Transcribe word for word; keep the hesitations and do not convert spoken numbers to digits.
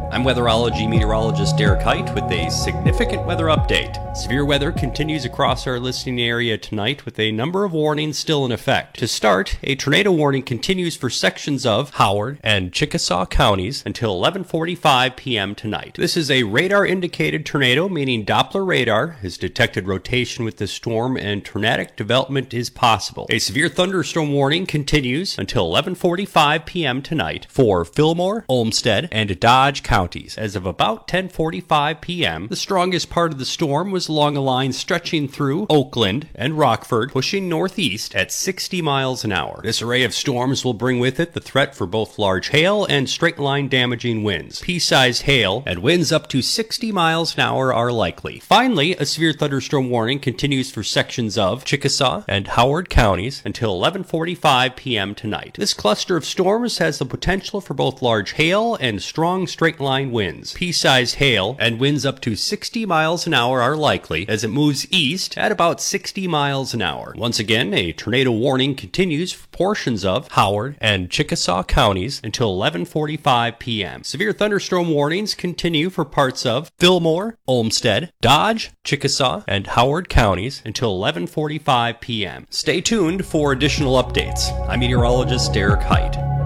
I'm weatherology meteorologist Derek Height with a significant weather update. Severe weather continues across our listening area tonight with a number of warnings still in effect. To start, a tornado warning continues for sections of Howard and Chickasaw counties until eleven forty-five p.m. tonight. This is a radar-indicated tornado, meaning Doppler radar has detected rotation with the storm and tornadic development is possible. A severe thunderstorm warning continues until eleven forty-five p.m. tonight for Fillmore, Olmsted, and Dodge counties. As of about ten forty-five p.m., the strongest part of the storm was along a line stretching through Oakland and Rockford, pushing northeast at sixty miles an hour. This array of storms will bring with it the threat for both large hail and straight-line damaging winds. Pea-sized hail and winds up to sixty miles an hour are likely. Finally, a severe thunderstorm warning continues for sections of Chickasaw and Howard counties until eleven forty-five p.m. tonight. This cluster of storms has the potential for both large hail and strong straight-line winds. Pea-sized hail and winds up to sixty miles an hour are likely as it moves east at about sixty miles an hour. Once again, a tornado warning continues for portions of Howard and Chickasaw counties until eleven forty-five p.m. Severe thunderstorm warnings continue for parts of Fillmore, Olmsted, Dodge, Chickasaw, and Howard counties until eleven forty-five p.m. Stay tuned for additional updates. I'm meteorologist Derek Height.